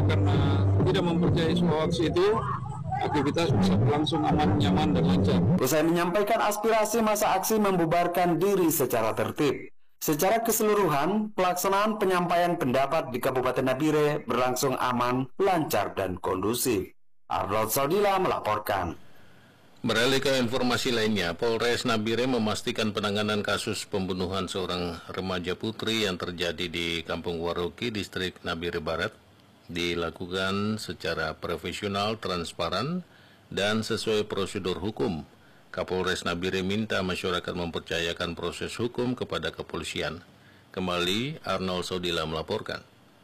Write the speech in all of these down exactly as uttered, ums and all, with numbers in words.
karena tidak mempercayai soal aksi itu, aktivitas bisa berlangsung aman, nyaman, dan lancar. Usai menyampaikan aspirasi, masa aksi membubarkan diri secara tertib. Secara keseluruhan, pelaksanaan penyampaian pendapat di Kabupaten Nabire berlangsung aman, lancar, dan kondusif. Arnold Saudila melaporkan. Beralih ke informasi lainnya, Polres Nabire memastikan penanganan kasus pembunuhan seorang remaja putri yang terjadi di Kampung Waroki, Distrik Nabire Barat, dilakukan secara profesional, transparan, dan sesuai prosedur hukum. Kapolres Nabire minta masyarakat mempercayakan proses hukum kepada kepolisian. Kembali, Arnold Saudila melaporkan.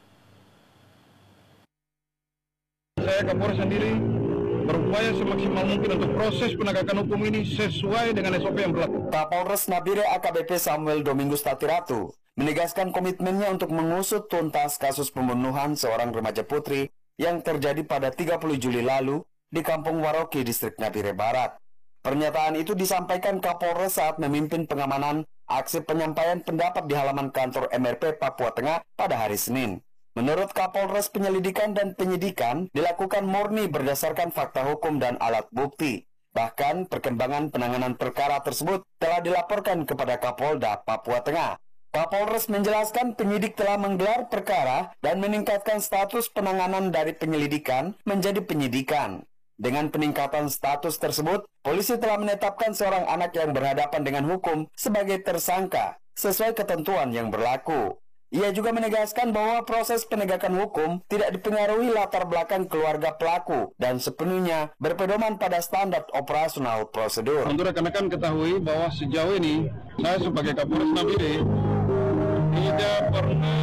Saya Kapolres sendiri berupaya semaksimal mungkin untuk proses penegakan hukum ini sesuai dengan S O P yang berlaku. Kapolres Nabire A K B P Samuel Domingus Tatiratu menegaskan komitmennya untuk mengusut tuntas kasus pembunuhan seorang remaja putri yang terjadi pada tiga puluh Juli lalu di Kampung Waroki, Distrik Nabire Barat. Pernyataan itu disampaikan Kapolres saat memimpin pengamanan aksi penyampaian pendapat di halaman kantor M R P Papua Tengah pada hari Senin. Menurut Kapolres, penyelidikan dan penyidikan dilakukan murni berdasarkan fakta hukum dan alat bukti. Bahkan perkembangan penanganan perkara tersebut telah dilaporkan kepada Kapolda Papua Tengah. Kapolres menjelaskan penyidik telah menggelar perkara dan meningkatkan status penanganan dari penyelidikan menjadi penyidikan. Dengan peningkatan status tersebut, polisi telah menetapkan seorang anak yang berhadapan dengan hukum sebagai tersangka sesuai ketentuan yang berlaku. Ia juga menegaskan bahwa proses penegakan hukum tidak dipengaruhi latar belakang keluarga pelaku dan sepenuhnya berpedoman pada standar operasional prosedur. Untuk rekan-rekan ketahui bahwa sejauh ini saya sebagai Kapolres Nabire tidak pernah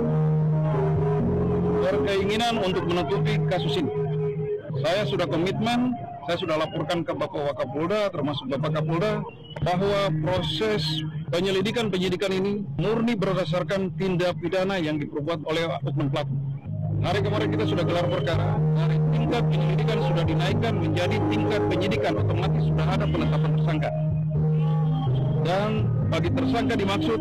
berkeinginan untuk menutupi kasus ini. Saya sudah komitmen, saya sudah laporkan ke Bapak Wakapolda, termasuk Bapak Kapolda, bahwa proses penyelidikan penyidikan ini murni berdasarkan tindak pidana yang diperbuat oleh oknum pelaku. Hari kemarin kita sudah gelar perkara, dari tingkat penyelidikan sudah dinaikkan menjadi tingkat penyidikan, otomatis sudah ada penetapan tersangka. Dan bagi tersangka dimaksud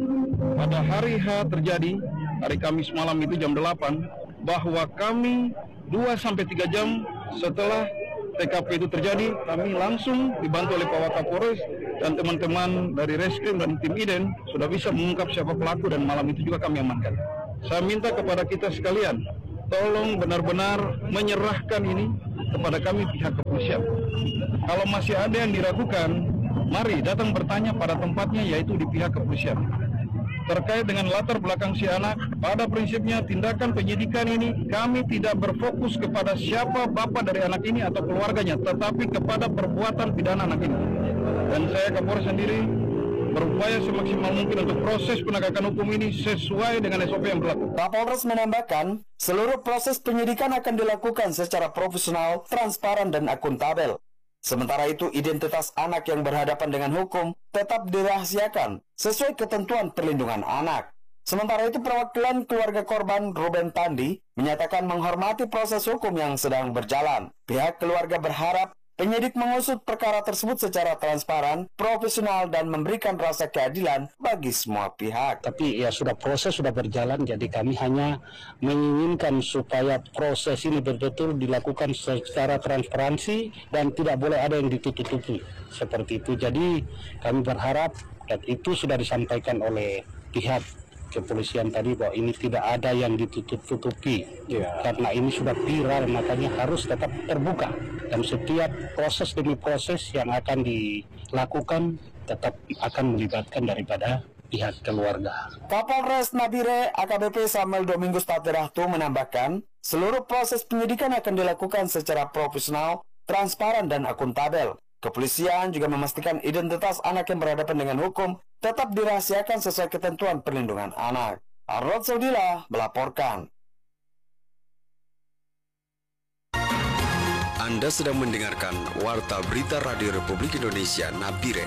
pada hari H terjadi, hari Kamis malam itu jam delapan, bahwa kami dua sampai tiga jam setelah T K P itu terjadi, kami langsung dibantu oleh Pak Wakapolres dan teman-teman dari Reskrim dan tim Iden sudah bisa mengungkap siapa pelaku dan malam itu juga kami amankan. Saya minta kepada kita sekalian, tolong benar-benar menyerahkan ini kepada kami pihak kepolisian. Kalau masih ada yang diragukan, mari datang bertanya pada tempatnya, yaitu di pihak kepolisian. Terkait dengan latar belakang si anak, pada prinsipnya tindakan penyidikan ini kami tidak berfokus kepada siapa bapak dari anak ini atau keluarganya, tetapi kepada perbuatan pidana anak ini. Dan saya Kapolres sendiri berupaya semaksimal mungkin untuk proses penegakan hukum ini sesuai dengan S O P yang berlaku. Kapolres menambahkan, seluruh proses penyidikan akan dilakukan secara profesional, transparan, dan akuntabel. Sementara itu, identitas anak yang berhadapan dengan hukum tetap dirahasiakan sesuai ketentuan perlindungan anak. Sementara itu, perwakilan keluarga korban Ruben Tandi menyatakan menghormati proses hukum yang sedang berjalan. Pihak keluarga berharap penyidik mengusut perkara tersebut secara transparan, profesional, dan memberikan rasa keadilan bagi semua pihak. Tapi ya sudah proses sudah berjalan, jadi kami hanya menginginkan supaya proses ini betul-betul dilakukan secara transparansi dan tidak boleh ada yang ditutup-tutupi seperti itu. Jadi kami berharap dan itu sudah disampaikan oleh pihak kepolisian tadi bahwa ini tidak ada yang ditutup-tutupi ya. Karena ini sudah viral, makanya harus tetap terbuka dan setiap proses demi proses yang akan dilakukan tetap akan melibatkan daripada pihak keluarga. Kapolres Nabire A K B P Samuel Domingus Tatiratu menambahkan, seluruh proses penyidikan akan dilakukan secara profesional, transparan, dan akuntabel. Kepolisian juga memastikan identitas anak yang berhadapan dengan hukum tetap dirahasiakan sesuai ketentuan perlindungan anak. Arnold Saudila melaporkan. Anda sedang mendengarkan Warta Berita Radio Republik Indonesia Nabire.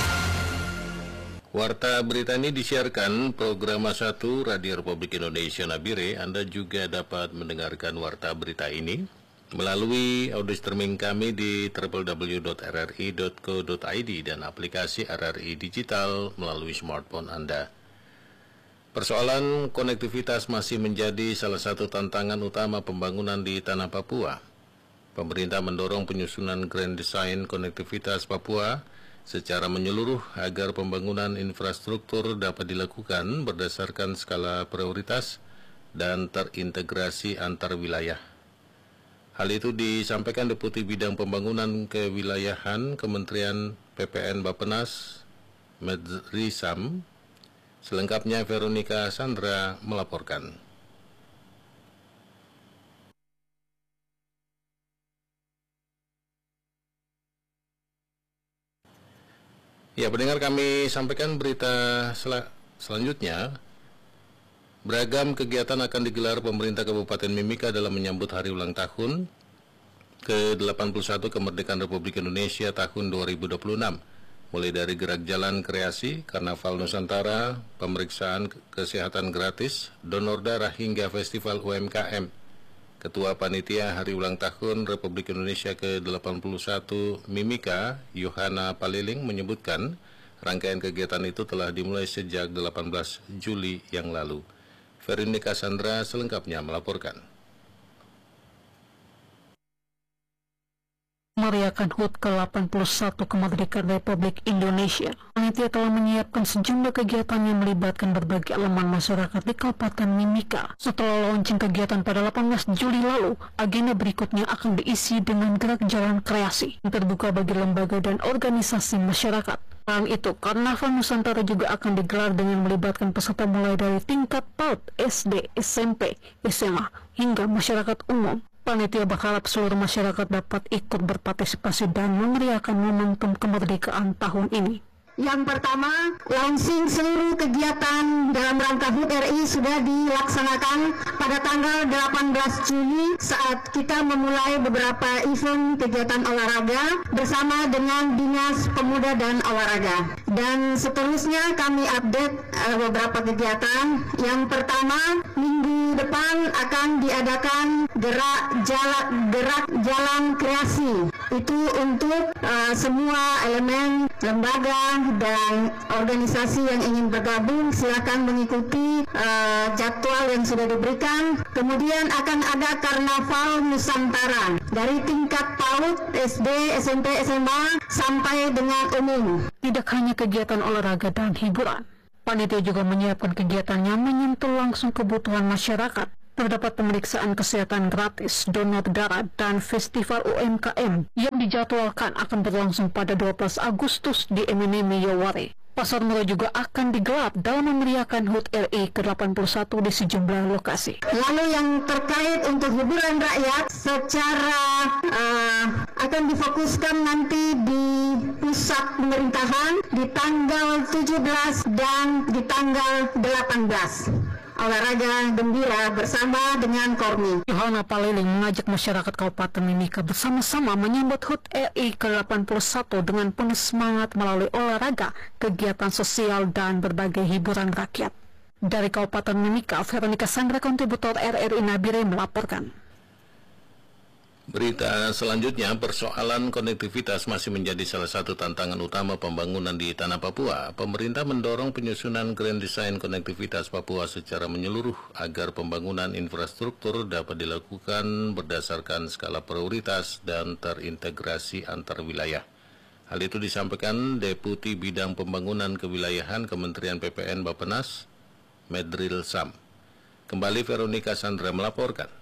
Warta berita ini disiarkan program satu Radio Republik Indonesia Nabire. Anda juga dapat mendengarkan warta berita ini melalui audio streaming kami di w w w dot r r i dot co dot i d dan aplikasi R R I Digital melalui smartphone Anda. Persoalan konektivitas masih menjadi salah satu tantangan utama pembangunan di tanah Papua. Pemerintah mendorong penyusunan Grand Design Konektivitas Papua secara menyeluruh agar pembangunan infrastruktur dapat dilakukan berdasarkan skala prioritas dan terintegrasi antar wilayah. Hal itu disampaikan Deputi Bidang Pembangunan Kewilayahan Kementerian P P N Bappenas, Medrisam. Selengkapnya Veronica Sandra melaporkan. Ya, pendengar, kami sampaikan berita sel selanjutnya. Beragam kegiatan akan digelar pemerintah Kabupaten Mimika dalam menyambut hari ulang tahun ke delapan puluh satu kemerdekaan Republik Indonesia tahun dua ribu dua puluh enam. Mulai dari gerak jalan kreasi, karnaval Nusantara, pemeriksaan kesehatan gratis, donor darah hingga festival U M K M. Ketua Panitia Hari Ulang Tahun Republik Indonesia ke delapan puluh satu Mimika, Yohana Paliling, menyebutkan rangkaian kegiatan itu telah dimulai sejak delapan belas Juli yang lalu. Veronica Sandra selengkapnya melaporkan. Merayakan H U T ke delapan puluh satu kemerdekaan Republik Indonesia, panitia telah menyiapkan sejumlah kegiatan yang melibatkan berbagai elemen masyarakat di Kabupaten Mimika. Setelah launching kegiatan pada delapan belas Juli lalu, agenda berikutnya akan diisi dengan gerak jalan kreasi yang terbuka bagi lembaga dan organisasi masyarakat. Selain itu, Karnaval Nusantara juga akan digelar dengan melibatkan peserta mulai dari tingkat PAUD, S D, S M P, S M A, hingga masyarakat umum. Panitia berharap seluruh masyarakat dapat ikut berpartisipasi dan memeriahkan momentum kemerdekaan tahun ini. Yang pertama, launching seluruh kegiatan dalam rangka H U T R I sudah dilaksanakan pada tanggal delapan belas Juli saat kita memulai beberapa event kegiatan olahraga bersama dengan Dinas Pemuda dan Olahraga. Dan seterusnya kami update uh, beberapa kegiatan. Yang pertama, minggu depan akan diadakan gerak jalan gerak jalan kreasi. Itu untuk uh, semua elemen lembaga dan organisasi yang ingin bergabung, silakan mengikuti uh, jadwal yang sudah diberikan. Kemudian akan ada Karnaval Nusantara dari tingkat PAUD, S D, S M P, S M A sampai dengan umum. Tidak hanya kegiatan olahraga dan hiburan, panitia juga menyiapkan kegiatan yang menyentuh langsung kebutuhan masyarakat. Terdapat pemeriksaan kesehatan gratis, donor darah, dan festival U M K M yang dijadwalkan akan berlangsung pada dua belas Agustus di M N M Yoware. Pasar murah juga akan digelar dalam memeriahkan H U T R I ke delapan puluh satu di sejumlah lokasi. Lalu yang terkait untuk hiburan rakyat secara uh, akan difokuskan nanti di pusat pemerintahan di tanggal tujuh belas dan di tanggal delapan belas. Olahraga gembira bersama dengan Kormi. Yohana Paliling mengajak masyarakat Kabupaten Mimika bersama-sama menyambut H U T R I ke delapan puluh satu dengan penuh semangat melalui olahraga, kegiatan sosial, dan berbagai hiburan rakyat. Dari Kabupaten Mimika, Veronica Sandra, kontributor R R I Nabire melaporkan. Berita selanjutnya, persoalan konektivitas masih menjadi salah satu tantangan utama pembangunan di tanah Papua. Pemerintah mendorong penyusunan Grand Design Konektivitas Papua secara menyeluruh agar pembangunan infrastruktur dapat dilakukan berdasarkan skala prioritas dan terintegrasi antar wilayah. Hal itu disampaikan Deputi Bidang Pembangunan Kewilayahan Kementerian P P N Bappenas, Medrilsam. Kembali Veronica Sandra melaporkan.